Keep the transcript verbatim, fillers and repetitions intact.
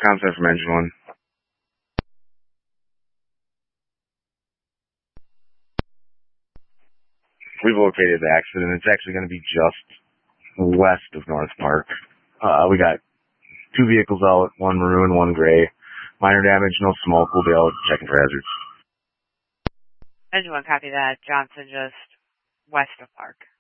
Concept from Engine One. We've located the accident. It's actually going to be just west of North Park. Uh, we got two vehicles out, one maroon, one gray. Minor damage, no smoke. We'll be out checking for hazards. Engine One, copy that. Johnson, just west of Park.